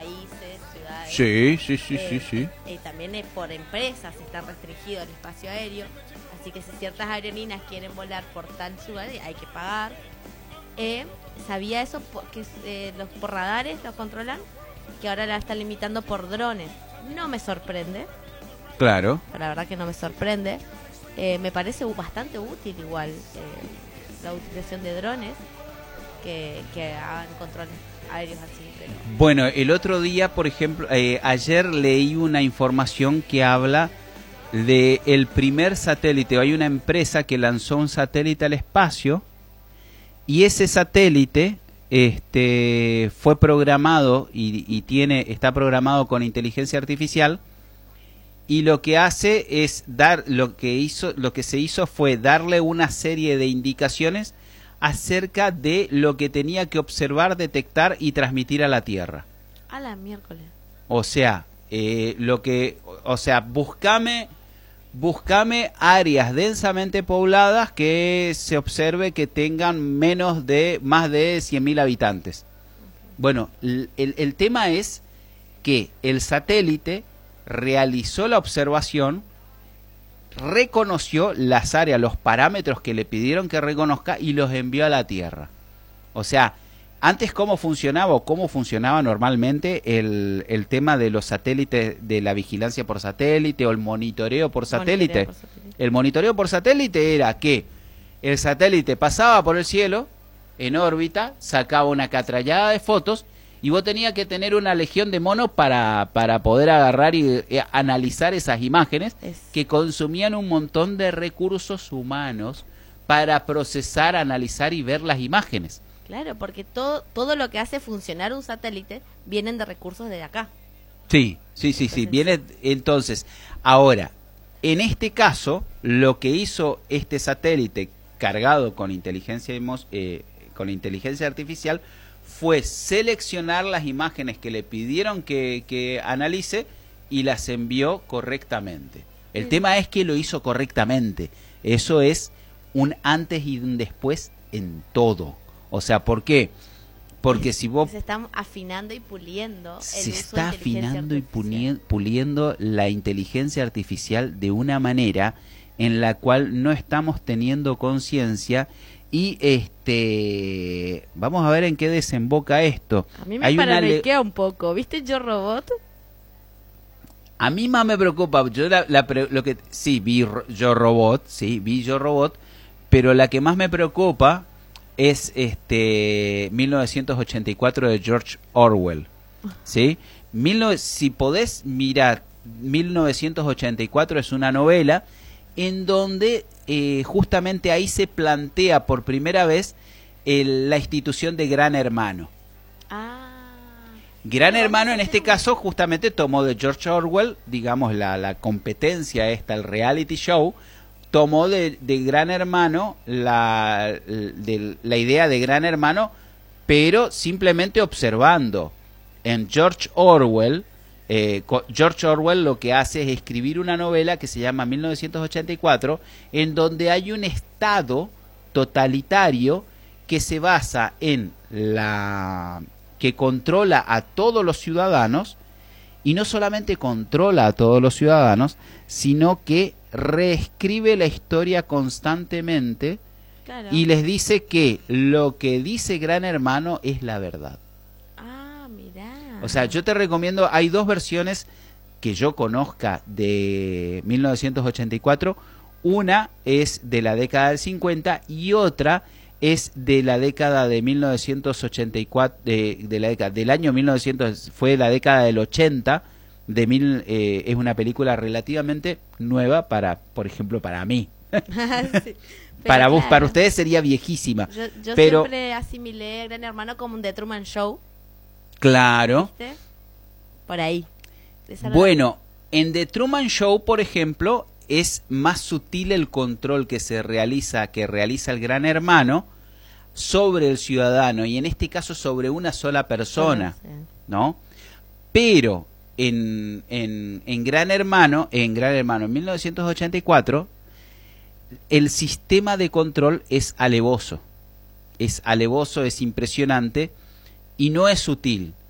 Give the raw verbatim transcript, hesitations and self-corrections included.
países, ciudades. Sí, sí, sí, eh, sí, sí. Eh, también eh, por empresas está restringido el espacio aéreo, así que si ciertas aerolíneas quieren volar por tal ciudad hay que pagar. Eh, ¿Sabía eso? Que eh, los por radares los controlan, que ahora la están limitando por drones. No me sorprende. Claro. La verdad que no me sorprende. Eh, me parece bastante útil igual eh, la utilización de drones que, que hagan controles aéreos así. Pero... Bueno, el otro día, por ejemplo, eh, ayer leí una información que habla de el primer satélite. Hay una empresa que lanzó un satélite al espacio y ese satélite este, fue programado y, y tiene está programado con inteligencia artificial. Y lo que hace es dar, lo que hizo, lo que se hizo fue darle una serie de indicaciones acerca de lo que tenía que observar, detectar y transmitir a la Tierra. A la miércoles. O sea, eh, lo que, o sea, buscame, buscame áreas densamente pobladas que se observe que tengan menos de, más de cien mil habitantes. Bueno, el, el, el tema es que el satélite realizó la observación, reconoció las áreas, los parámetros que le pidieron que reconozca y los envió a la Tierra. O sea, antes cómo funcionaba o cómo funcionaba normalmente el, el tema de los satélites, de la vigilancia por satélite o el monitoreo por satélite. Monitoreo por satélite. El monitoreo por satélite era que el satélite pasaba por el cielo en órbita, sacaba una catrallada de fotos y vos tenías que tener una legión de monos para, para poder agarrar y eh, analizar esas imágenes es... que consumían un montón de recursos humanos para procesar, analizar y ver las imágenes. Claro, porque todo todo lo que hace funcionar un satélite vienen de recursos de acá. Sí, sí, sí, sí. Viene entonces. Ahora, en este caso, lo que hizo este satélite cargado con inteligencia eh, con inteligencia artificial fue seleccionar las imágenes que le pidieron que, que analice y las envió correctamente. El sí. tema es que lo hizo correctamente. Eso es un antes y un después en todo. O sea, ¿por qué? Porque si vos... Se está afinando y puliendo. Se está afinando y puliendo la inteligencia artificial de una manera en la cual no estamos teniendo conciencia. Y este vamos a ver en qué desemboca esto. A mí me Hay paranoiquea una... un poco. ¿Viste Yo Robot? A mí más me preocupa. Yo la, la, lo que sí vi Yo Robot, sí vi Yo Robot, pero la que más me preocupa es este mil novecientos ochenta y cuatro de George Orwell, ¿sí? Mil no... Si podés mirar, mil novecientos ochenta y cuatro es una novela en donde eh, justamente ahí se plantea por primera vez el, la institución de Gran Hermano. Ah. Gran Hermano en este caso justamente tomó de George Orwell, digamos, la, la competencia esta, el reality show, tomó de, de Gran Hermano la, de, la idea de Gran Hermano, pero simplemente observando. En George Orwell, eh, George Orwell lo que hace es escribir una novela que se llama mil novecientos ochenta y cuatro, en donde hay un estado totalitario que se basa en la... que controla a todos los ciudadanos, y no solamente controla a todos los ciudadanos, sino que reescribe la historia constantemente. Claro. Y les dice que lo que dice Gran Hermano es la verdad. Ah, mirá. O sea, yo te recomiendo, hay dos versiones que yo conozca de mil novecientos ochenta y cuatro. Una es de la década del cincuenta y otra es de la década de mil novecientos ochenta y cuatro, de, de la década del año mil novecientos, fue la década del ochenta, de mil, eh, es una película relativamente nueva para, por ejemplo, para mí. Sí, para vos, claro. Para ustedes sería viejísima. Yo, yo pero, siempre asimilé a Gran Hermano como un The Truman Show. Claro. ¿Viste? Por ahí. Bueno, en The Truman Show, por ejemplo, es más sutil el control que se realiza, que realiza el Gran Hermano sobre el ciudadano, y en este caso sobre una sola persona, sí, sí. ¿no? Pero en, en, en Gran Hermano, en Gran Hermano en mil novecientos ochenta y cuatro, el sistema de control es alevoso, es alevoso, es impresionante y no es sutil.